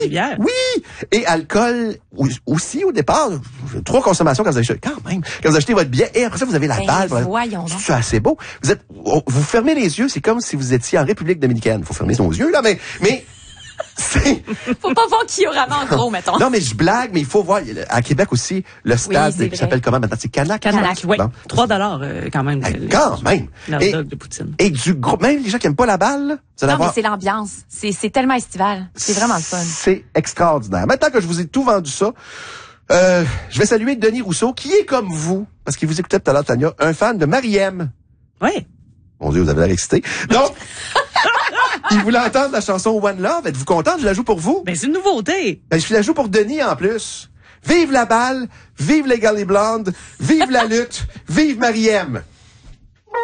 Bière. Oui! Et alcool aussi au départ. 3 consommations quand vous achetez, quand même. Quand vous achetez votre billet, et après ça, vous avez la balle. Voyons donc. C'est assez beau. Vous fermez les yeux, c'est comme si vous étiez en République dominicaine. Faut fermer nos yeux, là, mais c'est... Faut pas voir qui aura en gros, mettons. Non, mais je blague, mais il faut voir. À Québec aussi, le stade qui s'appelle comment maintenant? C'est Canac? Canac, oui. Bon. 3$ quand même. Quand même. Le dog de poutine. Et du gros, même les gens qui aiment pas la balle, vous allez Non, mais avoir... c'est l'ambiance. C'est tellement estival. C'est vraiment le fun. C'est extraordinaire. Maintenant que je vous ai tout vendu ça, je vais saluer Denis Rousseau, qui est comme vous, parce qu'il vous écoutait tout à l'heure, Tania, un fan de Marie-M. Oui. Mon Dieu, vous avez l'air excité. Donc, il voulait entendre la chanson One Love. Êtes-vous content? Je la joue pour vous? Ben, c'est une nouveauté. Ben, je la joue pour Denis en plus. Vive la balle, vive les Gally Blondes, vive la lutte, vive Marie-M.